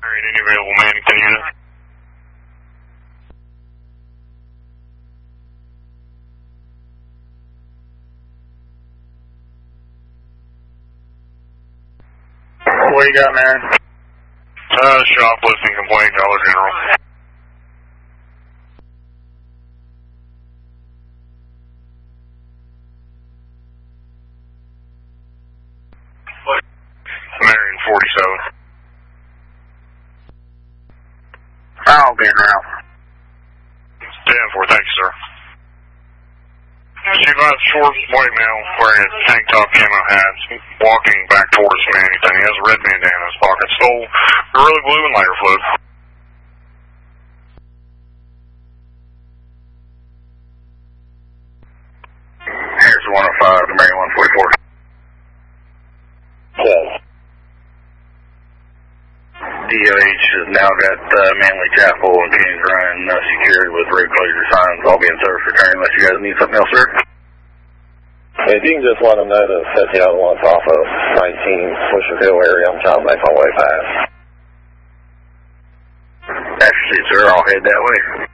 Alright, any available Mannington unit? What you got, man? Shoplifting complaint, Dollar General. Marion 47. I'll be en route. 10-4, thank you, sir. She advised a short white male wearing a tank top camo hat, walking back towards Mannington. He has a red bandana in his pocket. Stole Gorilla Glue and lighter fluid. Here's 105 to Marion 144. Yes. DOH has now got Manley Chapel and Kings Run secured with road closure signs. I'll be in service return unless you guys need something else, sir. If you can just let them know to set the other ones off of 19 Swisherville area, I'm trying to make my way past. Actually, sir, I'll head that way.